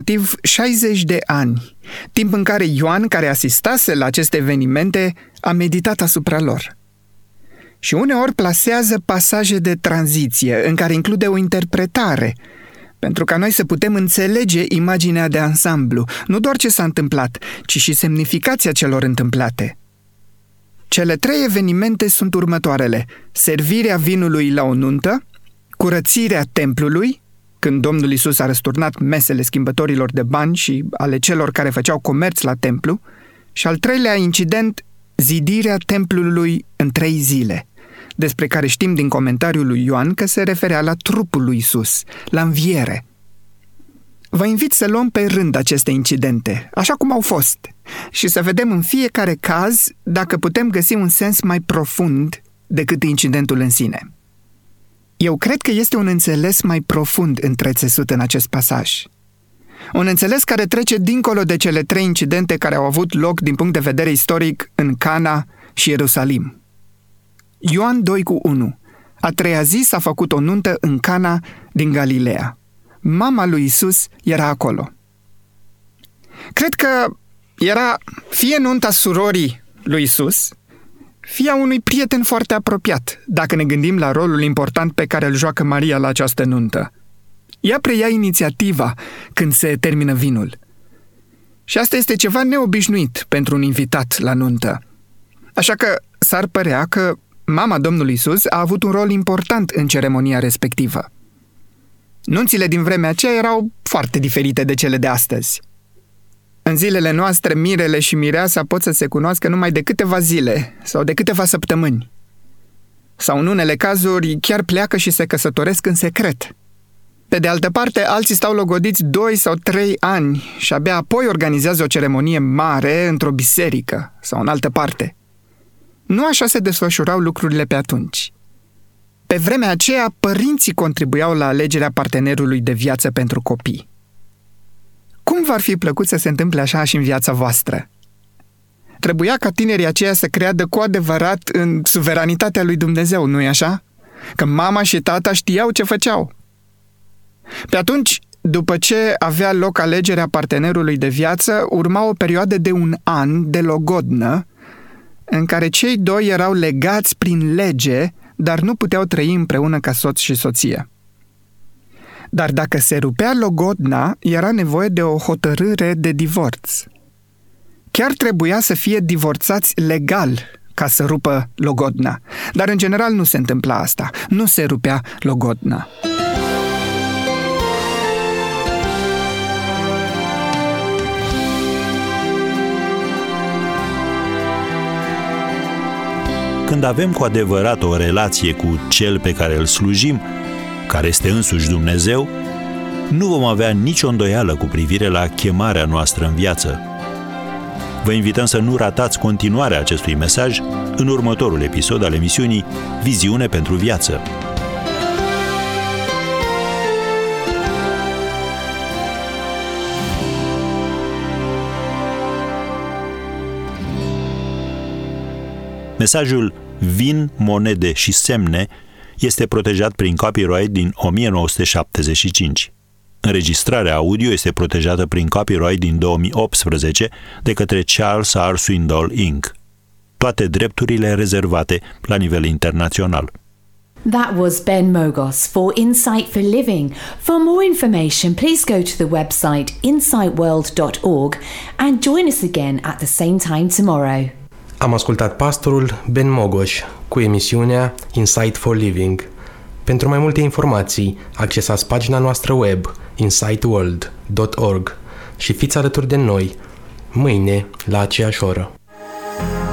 aproximativ 60 de ani, timp în care Ioan, care asistase la aceste evenimente, a meditat asupra lor. Și uneori plasează pasaje de tranziție, în care include o interpretare, pentru ca noi să putem înțelege imaginea de ansamblu, nu doar ce s-a întâmplat, ci și semnificația celor întâmplate. Cele 3 evenimente sunt următoarele: servirea vinului la o nuntă, curățirea templului, când Domnul Iisus a răsturnat mesele schimbătorilor de bani și ale celor care făceau comerț la templu, și al 3-lea incident, zidirea templului în 3 zile, despre care știm din comentariul lui Ioan că se referea la trupul lui Iisus, la înviere. Vă invit să luăm pe rând aceste incidente, așa cum au fost, și să vedem în fiecare caz dacă putem găsi un sens mai profund decât incidentul în sine. Eu cred că este un înțeles mai profund întrețesut în acest pasaj. Un înțeles care trece dincolo de cele 3 incidente care au avut loc din punct de vedere istoric în Cana și Ierusalim. Ioan 2:1. A 3-a zi s-a făcut o nuntă în Cana din Galileea. Mama lui Iisus era acolo. Cred că era fie nunta surorii lui Iisus, fie a unui prieten foarte apropiat, dacă ne gândim la rolul important pe care îl joacă Maria la această nuntă. Ea preia inițiativa când se termină vinul. Și asta este ceva neobișnuit pentru un invitat la nuntă. Așa că s-ar părea că mama Domnului Iisus a avut un rol important în ceremonia respectivă. Nunțile din vremea aceea erau foarte diferite de cele de astăzi. În zilele noastre, mirele și mireasa pot să se cunoască numai de câteva zile sau de câteva săptămâni. Sau în unele cazuri chiar pleacă și se căsătoresc în secret. Pe de altă parte, alții stau logodiți 2 sau 3 ani și abia apoi organizează o ceremonie mare într-o biserică sau în altă parte. Nu așa se desfășurau lucrurile pe atunci. Pe vremea aceea, părinții contribuiau la alegerea partenerului de viață pentru copii. Cum v-ar fi plăcut să se întâmple așa și în viața voastră? Trebuia ca tinerii aceia să creadă cu adevărat în suveranitatea lui Dumnezeu, nu-i așa? Că mama și tata știau ce făceau. Pe atunci, după ce avea loc alegerea partenerului de viață, urma o perioadă de 1 an de logodnă, în care cei 2 erau legați prin lege, dar nu puteau trăi împreună ca soț și soție. Dar dacă se rupea logodna, era nevoie de o hotărâre de divorț. Chiar trebuia să fie divorțați legal ca să rupă logodna. Dar în general nu se întâmpla asta. Nu se rupea logodna. Când avem cu adevărat o relație cu Cel pe care îl slujim, care este însuși Dumnezeu, nu vom avea nicio îndoială cu privire la chemarea noastră în viață. Vă invităm să nu ratați continuarea acestui mesaj în următorul episod al emisiunii Viziune pentru Viață. Mesajul Vin, monede și semne este protejat prin copyright din 1975. Înregistrarea audio este protejată prin copyright din 2018 de către Charles R. Swindoll Inc. Toate drepturile rezervate la nivel internațional. That was Ben Mogos for Insight for Living. For more information, please go to the website insightworld.org and join us again at the same time tomorrow. Am ascultat pastorul Ben Mogos cu emisiunea Insight for Living. Pentru mai multe informații, accesați pagina noastră web insightworld.org și fiți alături de noi mâine la aceeași oră.